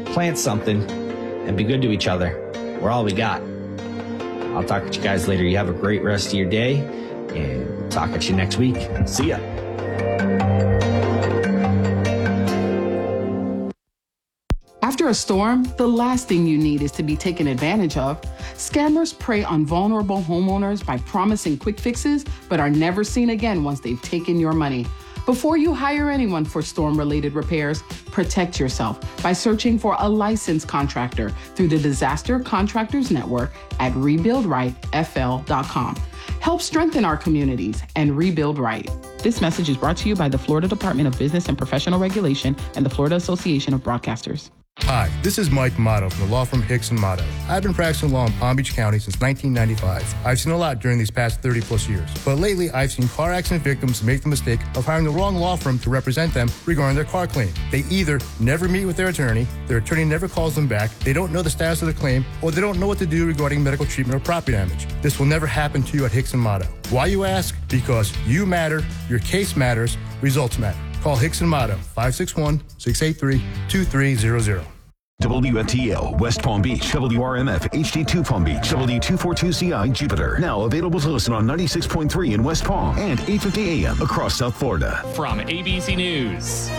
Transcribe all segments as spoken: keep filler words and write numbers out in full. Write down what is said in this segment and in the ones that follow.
plant something, and be good to each other. We're all we got. I'll talk to you guys later. You have a great rest of your day, and we'll talk at you next week. See ya. After a storm, the last thing you need is to be taken advantage of. Scammers prey on vulnerable homeowners by promising quick fixes, but are never seen again once they've taken your money. Before you hire anyone for storm-related repairs, protect yourself by searching for a licensed contractor through the Disaster Contractors Network at rebuild right f l dot com. Help strengthen our communities and rebuild right. This message is brought to you by the Florida Department of Business and Professional Regulation and the Florida Association of Broadcasters. Hi, this is Mike Motto from the law firm Hicks and Motto. I've been practicing law in Palm Beach County since nineteen ninety-five. I've seen a lot during these past thirty plus years. But lately, I've seen car accident victims make the mistake of hiring the wrong law firm to represent them regarding their car claim. They either never meet with their attorney, their attorney never calls them back, they don't know the status of the claim, or they don't know what to do regarding medical treatment or property damage. This will never happen to you at Hicks and Motto. Why, you ask? Because you matter, your case matters, results matter. Call Hicks and Motto, five six one, six eight three, two three zero zero. W F T L, West Palm Beach, W R M F, H D two Palm Beach, W two forty-two C I, Jupiter. Now available to listen on ninety-six point three in West Palm and eight fifty A M across South Florida. From A B C News,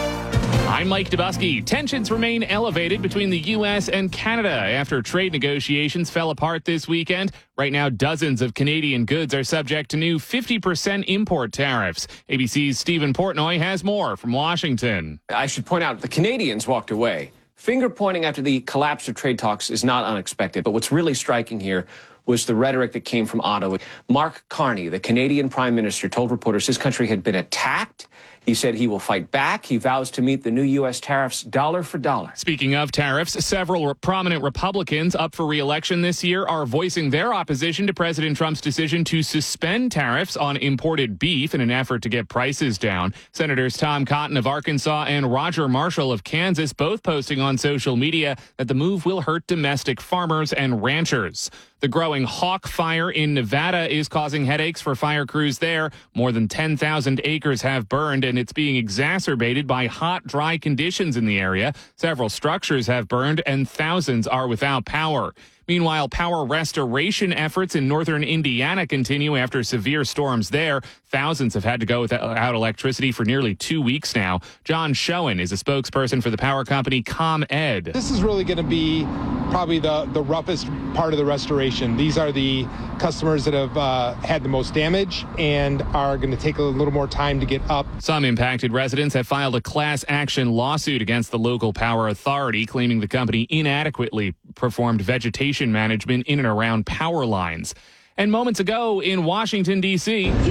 I'm Mike Dubusky. Tensions remain elevated between the U S and Canada after trade negotiations fell apart this weekend. Right now, dozens of Canadian goods are subject to new fifty percent import tariffs. A B C's Stephen Portnoy has more from Washington. I should point out the Canadians walked away. Finger pointing after the collapse of trade talks is not unexpected, but what's really striking here was the rhetoric that came from Ottawa. Mark Carney, the Canadian Prime Minister, told reporters his country had been attacked. He said he will fight back. He vows to meet the new U S tariffs dollar for dollar. Speaking of tariffs, several prominent Republicans up for re-election this year are voicing their opposition to President Trump's decision to suspend tariffs on imported beef in an effort to get prices down. Senators Tom Cotton of Arkansas and Roger Marshall of Kansas both posting on social media that the move will hurt domestic farmers and ranchers. The growing hawk fire in Nevada is causing headaches for fire crews there. More than ten thousand acres have burned, and it's being exacerbated by hot, dry conditions in the area. Several structures have burned, and thousands are without power. Meanwhile, power restoration efforts in northern Indiana continue after severe storms there. Thousands have had to go without electricity for nearly two weeks now. John Schoen is a spokesperson for the power company ComEd. This is really going to be probably the, the roughest part of the restoration. These are the customers that have uh, had the most damage and are going to take a little more time to get up. Some impacted residents have filed a class action lawsuit against the local power authority, claiming the company inadequately performed vegetation management in and around power lines. And moments ago in Washington, D C, the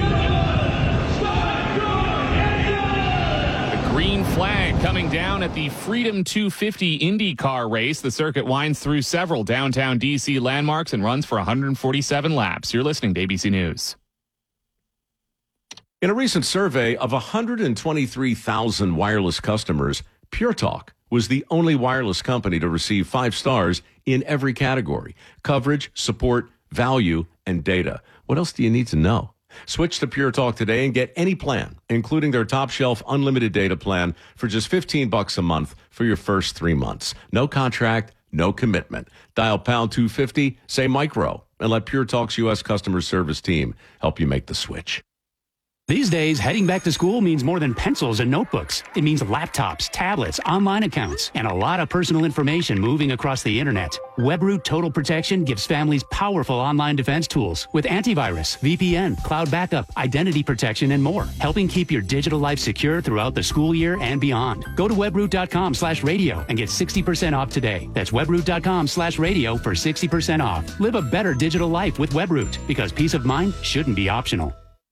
green flag coming down at the Freedom two fifty IndyCar race. The circuit winds through several downtown D C landmarks and runs for one hundred forty-seven laps. You're listening to A B C News. In a recent survey of one hundred twenty-three thousand wireless customers, Pure Talk was the only wireless company to receive five stars in every category: coverage, support, value, and data. What else do you need to know? Switch to Pure Talk today and get any plan, including their top shelf unlimited data plan, for just fifteen bucks a month for your first three months. No contract, no commitment. Dial pound two fifty, say micro, and let Pure Talk's U S customer service team help you make the switch. These days, heading back to school means more than pencils and notebooks. It means laptops, tablets, online accounts, and a lot of personal information moving across the internet. WebRoot Total Protection gives families powerful online defense tools with antivirus, V P N, cloud backup, identity protection, and more, helping keep your digital life secure throughout the school year and beyond. Go to webroot.com slash radio and get sixty percent off today. That's webroot.com slash radio for sixty percent off. Live a better digital life with WebRoot, because peace of mind shouldn't be optional.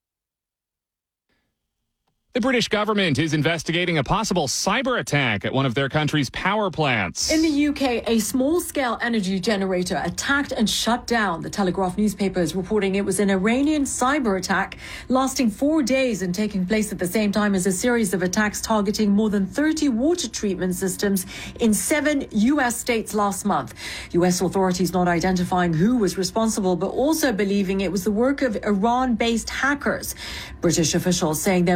The British government is investigating a possible cyber attack at one of their country's power plants. In the U K, a small-scale energy generator attacked and shut down. The Telegraph newspaper is reporting it was an Iranian cyber attack lasting four days and taking place at the same time as a series of attacks targeting more than thirty water treatment systems in seven U S states last month. U S authorities not identifying who was responsible, but also believing it was the work of Iran-based hackers. British officials saying there was no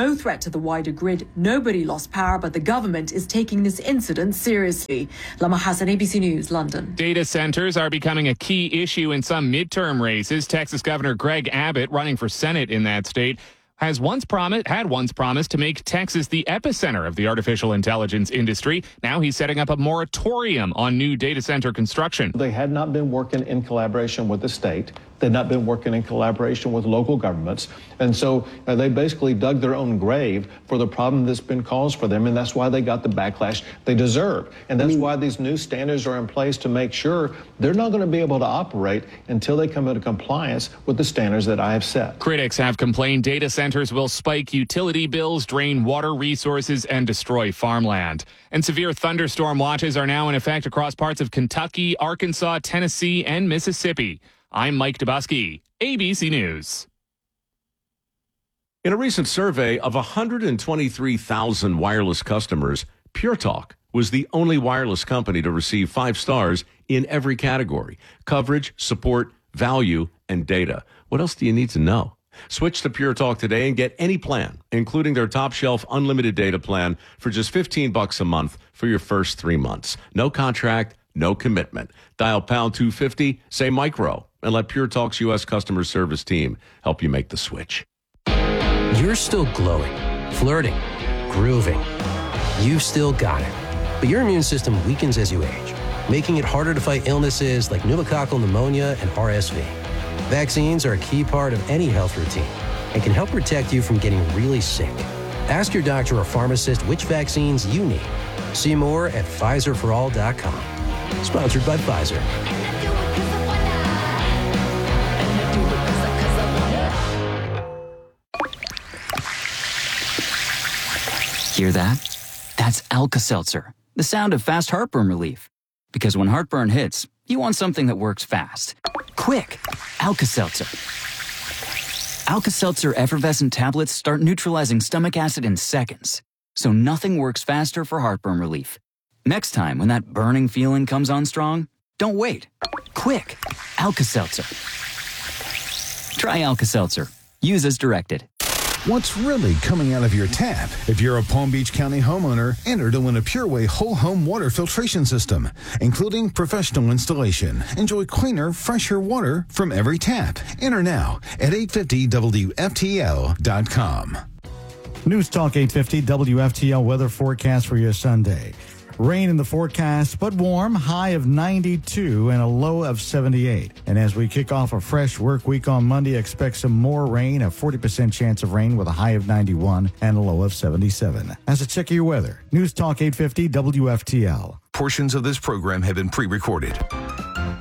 no threat to the wider grid. Nobody lost power, but the government is taking this incident seriously. Lama Hassan, A B C News, London. Data centers are becoming a key issue in some midterm races. Texas Governor Greg Abbott, running for Senate in that state, has once promised, had once promised to make Texas the epicenter of the artificial intelligence industry. Now he's setting up a moratorium on new data center construction. They had not been working in collaboration with the state. They'd not been working in collaboration with local governments. And so uh, they basically dug their own grave for the problem that's been caused for them. And that's why they got the backlash they deserve. And that's why these new standards are in place to make sure they're not going to be able to operate until they come into compliance with the standards that I have set. Critics have complained data centers will spike utility bills, drain water resources, and destroy farmland. And severe thunderstorm watches are now in effect across parts of Kentucky, Arkansas, Tennessee, and Mississippi. I'm Mike Dubusky, A B C News. In a recent survey of one hundred twenty-three thousand wireless customers, Pure Talk was the only wireless company to receive five stars in every category: coverage, support, value, and data. What else do you need to know? Switch to Pure Talk today and get any plan, including their top shelf unlimited data plan, for just fifteen bucks a month for your first three months. No contract, no commitment. Dial pound two fifty, say micro, and let Pure Talk's U S customer service team help you make the switch. You're still glowing, flirting, grooving. You've still got it. But your immune system weakens as you age, making it harder to fight illnesses like pneumococcal pneumonia and R S V. Vaccines are a key part of any health routine and can help protect you from getting really sick. Ask your doctor or pharmacist which vaccines you need. See more at Pfizer for all dot com. Sponsored by Pfizer. Hear that? That's Alka-Seltzer, the sound of fast heartburn relief. Because when heartburn hits, you want something that works fast. Quick! Alka-Seltzer. Alka-Seltzer effervescent tablets start neutralizing stomach acid in seconds, so nothing works faster for heartburn relief. Next time when that burning feeling comes on strong, don't wait. Quick! Alka-Seltzer. Try Alka-Seltzer. Use as directed. What's really coming out of your tap? If you're a Palm Beach County homeowner, enter to win a PureWay whole home water filtration system, including professional installation. Enjoy cleaner, fresher water from every tap. Enter now at eight fifty W F T L dot com. News Talk eight fifty W F T L weather forecast for your Sunday. Rain in the forecast, but warm, high of ninety-two and a low of seventy-eight. And as we kick off a fresh work week on Monday, expect some more rain, a forty percent chance of rain with a high of ninety-one and a low of seventy-seven. As a check of your weather, News Talk eight fifty W F T L. Portions of this program have been pre-recorded.